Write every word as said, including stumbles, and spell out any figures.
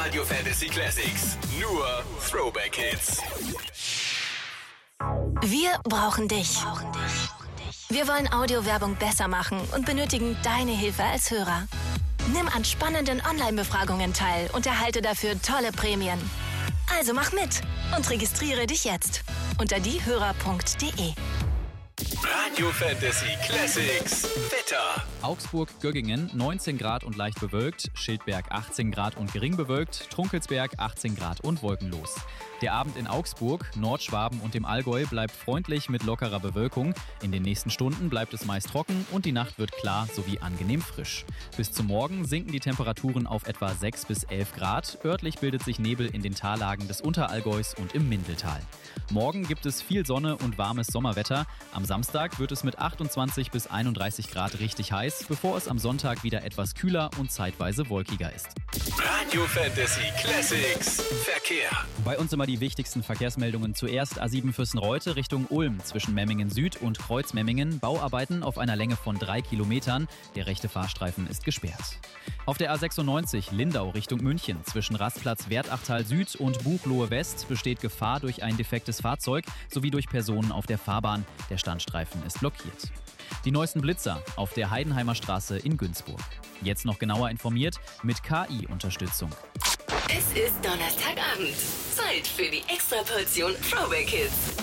Radio Fantasy Classics. Nur Throwback Hits. Wir brauchen dich. Wir wollen Audiowerbung besser machen und benötigen deine Hilfe als Hörer. Nimm an spannenden Online-Befragungen teil und erhalte dafür tolle Prämien. Also mach mit und registriere dich jetzt unter diehörer punkt de. Radio Fantasy Classics. Wetter. Augsburg-Göggingen neunzehn Grad und leicht bewölkt, Schildberg achtzehn Grad und gering bewölkt, Trunkelsberg achtzehn Grad und wolkenlos. Der Abend in Augsburg, Nordschwaben und dem Allgäu bleibt freundlich mit lockerer Bewölkung. In den nächsten Stunden bleibt es meist trocken und die Nacht wird klar sowie angenehm frisch. Bis zum Morgen sinken die Temperaturen auf etwa sechs bis elf Grad. Örtlich bildet sich Nebel in den Tallagen des Unterallgäus und im Mindeltal. Morgen gibt es viel Sonne und warmes Sommerwetter. Am Samstag wird es mit achtundzwanzig bis einunddreißig Grad richtig heiß, bevor es am Sonntag wieder etwas kühler und zeitweise wolkiger ist. Radio Fantasy Classics. Verkehr. Bei uns immer die wichtigsten Verkehrsmeldungen. Zuerst A sieben Füssen-Reute Richtung Ulm zwischen Memmingen Süd und Kreuz-Memmingen. Bauarbeiten auf einer Länge von drei Kilometern. Der rechte Fahrstreifen ist gesperrt. Auf der A sechsundneunzig Lindau Richtung München zwischen Rastplatz Wertachtal Süd und Buchloe West besteht Gefahr durch ein defektes Fahrzeug sowie durch Personen auf der Fahrbahn. Der Standstreifen ist blockiert. Die neuesten Blitzer auf der Heidenheimer Straße in Günzburg. Jetzt noch genauer informiert mit K I-Unterstützung. Es ist Donnerstagabend. Zeit für die Extraportion Throwback Hits.